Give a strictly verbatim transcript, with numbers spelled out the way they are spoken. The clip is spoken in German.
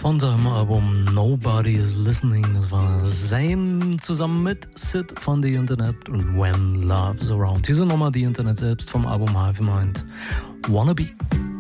von seinem Album Nobody is Listening. Das war Zayn zusammen mit Sid von The Internet und When Love's Around. Diese Nummer, The Internet selbst vom Album Hive Mind. Wanna Be.